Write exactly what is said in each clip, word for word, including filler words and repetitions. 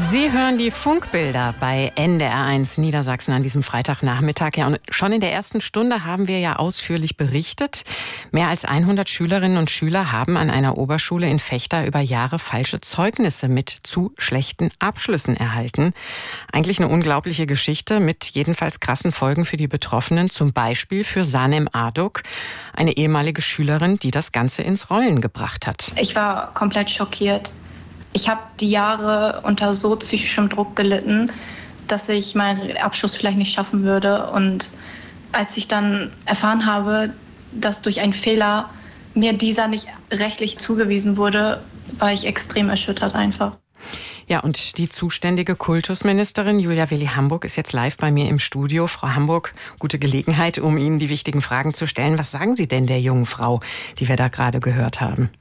Sie hören die Funkbilder bei N D R eins Niedersachsen an diesem Freitagnachmittag. Ja, und schon in der ersten Stunde haben wir ja ausführlich berichtet. Mehr als hundert Schülerinnen und Schüler haben an einer Oberschule in Vechta über Jahre falsche Zeugnisse mit zu schlechten Abschlüssen erhalten. Eigentlich eine unglaubliche Geschichte mit jedenfalls krassen Folgen für die Betroffenen. Zum Beispiel für Sanem Adok, eine ehemalige Schülerin, die das Ganze ins Rollen gebracht hat. Ich war komplett schockiert. Ich habe die Jahre unter so psychischem Druck gelitten, dass ich meinen Abschluss vielleicht nicht schaffen würde. Und als ich dann erfahren habe, dass durch einen Fehler mir dieser nicht rechtlich zugewiesen wurde, war ich extrem erschüttert einfach. Ja, und die zuständige Kultusministerin Julia Willi-Hamburg ist jetzt live bei mir im Studio. Frau Hamburg, gute Gelegenheit, um Ihnen die wichtigen Fragen zu stellen. Was sagen Sie denn der jungen Frau, die wir da gerade gehört haben?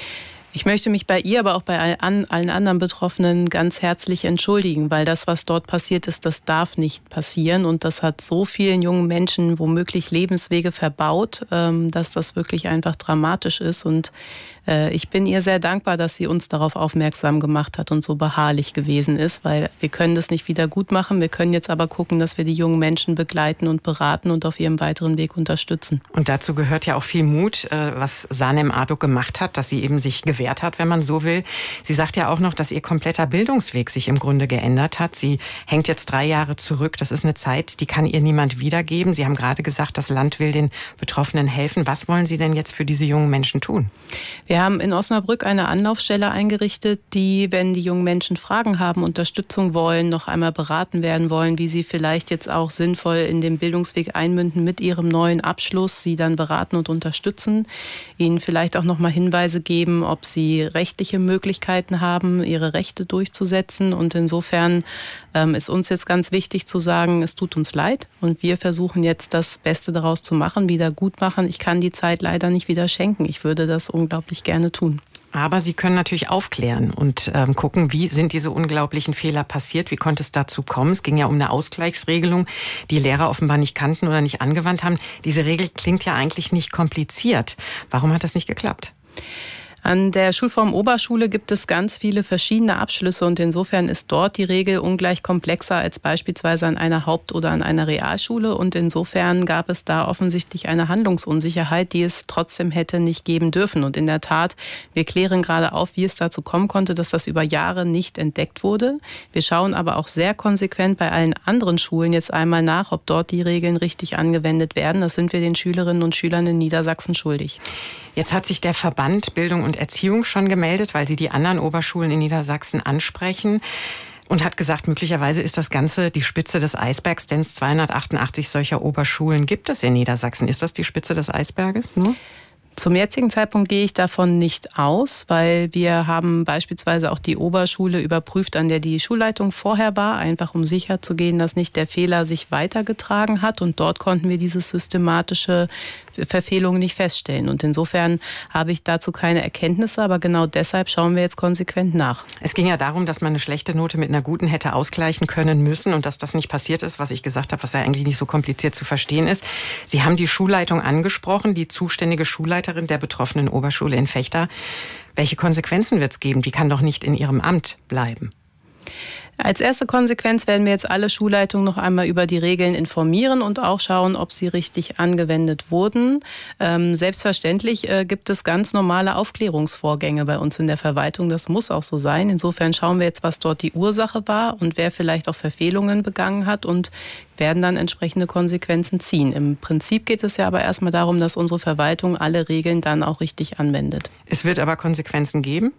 Ich möchte mich bei ihr, aber auch bei allen anderen Betroffenen ganz herzlich entschuldigen, weil das, was dort passiert ist, das darf nicht passieren. Und das hat so vielen jungen Menschen womöglich Lebenswege verbaut, dass das wirklich einfach dramatisch ist. Und ich bin ihr sehr dankbar, dass sie uns darauf aufmerksam gemacht hat und so beharrlich gewesen ist, weil wir können das nicht wieder gut machen. Wir können jetzt aber gucken, dass wir die jungen Menschen begleiten und beraten und auf ihrem weiteren Weg unterstützen. Und dazu gehört ja auch viel Mut, was Sanem Adok gemacht hat, dass sie eben sich gewehrt hat, wenn man so will. Sie sagt ja auch noch, dass ihr kompletter Bildungsweg sich im Grunde geändert hat. Sie hängt jetzt drei Jahre zurück. Das ist eine Zeit, die kann ihr niemand wiedergeben. Sie haben gerade gesagt, das Land will den Betroffenen helfen. Was wollen Sie denn jetzt für diese jungen Menschen tun? Wir haben in Osnabrück eine Anlaufstelle eingerichtet, die, wenn die jungen Menschen Fragen haben, Unterstützung wollen, noch einmal beraten werden wollen, wie sie vielleicht jetzt auch sinnvoll in den Bildungsweg einmünden mit ihrem neuen Abschluss, sie dann beraten und unterstützen, ihnen vielleicht auch noch mal Hinweise geben, ob sie rechtliche Möglichkeiten haben, ihre Rechte durchzusetzen. Und insofern ähm, ist uns jetzt ganz wichtig zu sagen, es tut uns leid und wir versuchen jetzt das Beste daraus zu machen, wieder gut machen. Ich kann die Zeit leider nicht wieder schenken. Ich würde das unglaublich gerne tun. Aber Sie können natürlich aufklären und ähm, gucken, wie sind diese unglaublichen Fehler passiert, wie konnte es dazu kommen. Es ging ja um eine Ausgleichsregelung, die Lehrer offenbar nicht kannten oder nicht angewandt haben. Diese Regel klingt ja eigentlich nicht kompliziert. Warum hat das nicht geklappt? An der Schulform Oberschule gibt es ganz viele verschiedene Abschlüsse und insofern ist dort die Regel ungleich komplexer als beispielsweise an einer Haupt- oder an einer Realschule und insofern gab es da offensichtlich eine Handlungsunsicherheit, die es trotzdem hätte nicht geben dürfen. Und in der Tat, wir klären gerade auf, wie es dazu kommen konnte, dass das über Jahre nicht entdeckt wurde. Wir schauen aber auch sehr konsequent bei allen anderen Schulen jetzt einmal nach, ob dort die Regeln richtig angewendet werden. Das sind wir den Schülerinnen und Schülern in Niedersachsen schuldig. Jetzt hat sich der Verband Bildung und Erziehung schon gemeldet, weil sie die anderen Oberschulen in Niedersachsen ansprechen und hat gesagt, möglicherweise ist das Ganze die Spitze des Eisbergs, denn es zweihundertachtundachtzig solcher Oberschulen gibt es in Niedersachsen. Ist das die Spitze des Eisberges nur? Zum jetzigen Zeitpunkt gehe ich davon nicht aus, weil wir haben beispielsweise auch die Oberschule überprüft, an der die Schulleitung vorher war, einfach um sicherzugehen, dass nicht der Fehler sich weitergetragen hat. Und dort konnten wir diese systematische Verfehlung nicht feststellen. Und insofern habe ich dazu keine Erkenntnisse, aber genau deshalb schauen wir jetzt konsequent nach. Es ging ja darum, dass man eine schlechte Note mit einer guten hätte ausgleichen können müssen und dass das nicht passiert ist, was ich gesagt habe, was ja eigentlich nicht so kompliziert zu verstehen ist. Sie haben die Schulleitung angesprochen, die zuständige Schulleiterin der betroffenen Oberschule in Vechta. Welche Konsequenzen wird es geben? Die kann doch nicht in ihrem Amt bleiben. Als erste Konsequenz werden wir jetzt alle Schulleitungen noch einmal über die Regeln informieren und auch schauen, ob sie richtig angewendet wurden. Ähm, selbstverständlich äh, gibt es ganz normale Aufklärungsvorgänge bei uns in der Verwaltung. Das muss auch so sein. Insofern schauen wir jetzt, was dort die Ursache war und wer vielleicht auch Verfehlungen begangen hat und werden dann entsprechende Konsequenzen ziehen. Im Prinzip geht es ja aber erstmal darum, dass unsere Verwaltung alle Regeln dann auch richtig anwendet. Es wird aber Konsequenzen geben?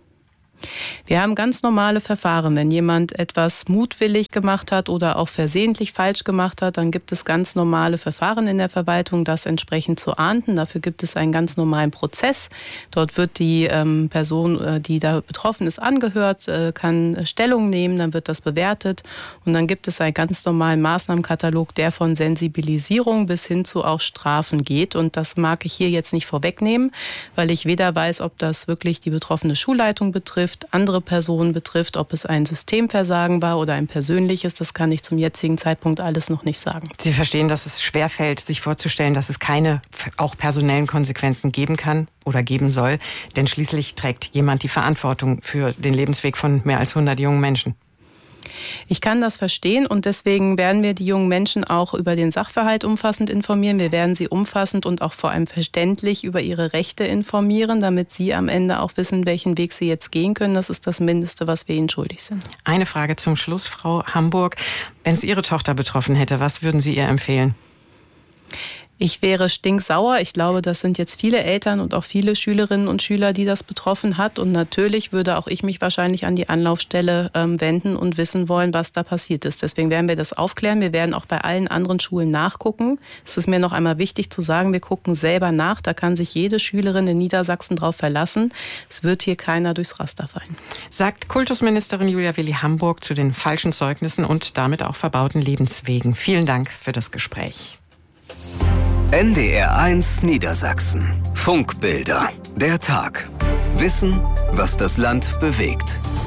Wir haben ganz normale Verfahren. Wenn jemand etwas mutwillig gemacht hat oder auch versehentlich falsch gemacht hat, dann gibt es ganz normale Verfahren in der Verwaltung, das entsprechend zu ahnden. Dafür gibt es einen ganz normalen Prozess. Dort wird die ähm, Person, die da betroffen ist, angehört, äh, kann Stellung nehmen, dann wird das bewertet. Und dann gibt es einen ganz normalen Maßnahmenkatalog, der von Sensibilisierung bis hin zu auch Strafen geht. Und das mag ich hier jetzt nicht vorwegnehmen, weil ich weder weiß, ob das wirklich die betroffene Schulleitung betrifft, andere Personen betrifft, ob es ein Systemversagen war oder ein persönliches, das kann ich zum jetzigen Zeitpunkt alles noch nicht sagen. Sie verstehen, dass es schwerfällt, sich vorzustellen, dass es keine auch personellen Konsequenzen geben kann oder geben soll, denn schließlich trägt jemand die Verantwortung für den Lebensweg von mehr als hundert jungen Menschen. Ich kann das verstehen und deswegen werden wir die jungen Menschen auch über den Sachverhalt umfassend informieren. Wir werden sie umfassend und auch vor allem verständlich über ihre Rechte informieren, damit sie am Ende auch wissen, welchen Weg sie jetzt gehen können. Das ist das Mindeste, was wir ihnen schuldig sind. Eine Frage zum Schluss, Frau Hamburg. Wenn es Ihre Tochter betroffen hätte, was würden Sie ihr empfehlen? Ich wäre stinksauer. Ich glaube, das sind jetzt viele Eltern und auch viele Schülerinnen und Schüler, die das betroffen hat. Und natürlich würde auch ich mich wahrscheinlich an die Anlaufstelle ähm, wenden und wissen wollen, was da passiert ist. Deswegen werden wir das aufklären. Wir werden auch bei allen anderen Schulen nachgucken. Es ist mir noch einmal wichtig zu sagen, wir gucken selber nach. Da kann sich jede Schülerin in Niedersachsen drauf verlassen. Es wird hier keiner durchs Raster fallen. Sagt Kultusministerin Julia Willi-Hamburg zu den falschen Zeugnissen und damit auch verbauten Lebenswegen. Vielen Dank für das Gespräch. N D R eins Niedersachsen. Funkbilder. Der Tag. Wissen, was das Land bewegt.